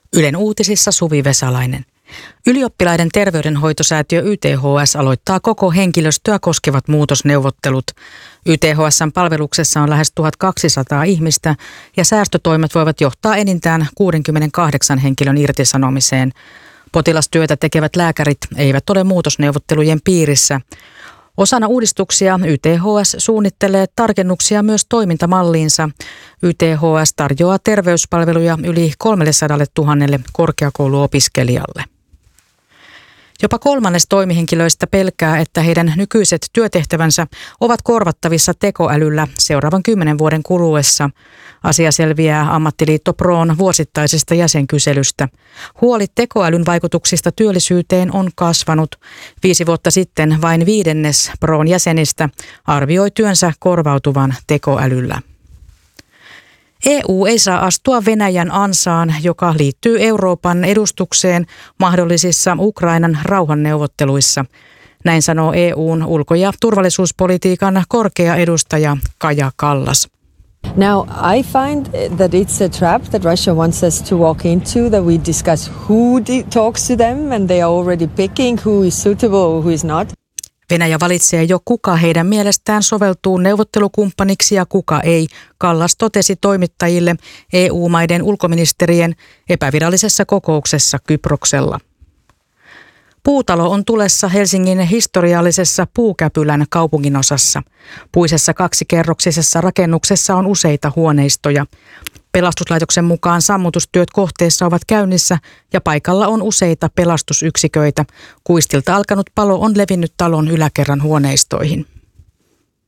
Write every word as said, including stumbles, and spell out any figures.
Ylen uutisissa Suvi Vesalainen. Ylioppilaiden terveydenhoitosäätiö Y T H S aloittaa koko henkilöstöä koskevat muutosneuvottelut. Y T H S:n palveluksessa on lähes tuhatkaksisataa ihmistä ja säästötoimet voivat johtaa enintään kuudenkymmenenkahdeksan henkilön irtisanomiseen. Potilastyötä tekevät lääkärit eivät ole muutosneuvottelujen piirissä. Osana uudistuksia Y T H S suunnittelee tarkennuksia myös toimintamalliinsa. Y T H S tarjoaa terveyspalveluja yli kolmesataatuhatta korkeakouluopiskelijalle. Jopa kolmannes toimihenkilöistä pelkää, että heidän nykyiset työtehtävänsä ovat korvattavissa tekoälyllä seuraavan kymmenen vuoden kuluessa. Asia selviää Ammattiliitto Proon vuosittaisesta jäsenkyselystä. Huoli tekoälyn vaikutuksista työllisyyteen on kasvanut. Viisi vuotta sitten vain viidennes Proon jäsenistä arvioi työnsä korvautuvan tekoälyllä. E U ei saa astua Venäjän ansaan, joka liittyy Euroopan edustukseen mahdollisissa Ukrainan rauhanneuvotteluissa. Näin sanoo E U:n ulko- ja turvallisuuspolitiikan korkea edustaja Kaja Kallas. Now, I find that it's a trap that Russia wants us to walk into, that we discuss who talks to them and they are already picking who is suitable, who is not. Venäjä valitsee jo kuka heidän mielestään soveltuu neuvottelukumppaniksi ja kuka ei, Kallas totesi toimittajille E U-maiden ulkoministerien epävirallisessa kokouksessa Kyproksella. Puutalo on tulessa Helsingin historiallisessa Puukäpylän kaupunginosassa. Puisessa kaksikerroksisessa rakennuksessa on useita huoneistoja. Pelastuslaitoksen mukaan sammutustyöt kohteessa ovat käynnissä ja paikalla on useita pelastusyksiköitä. Kuistilta alkanut palo on levinnyt talon yläkerran huoneistoihin.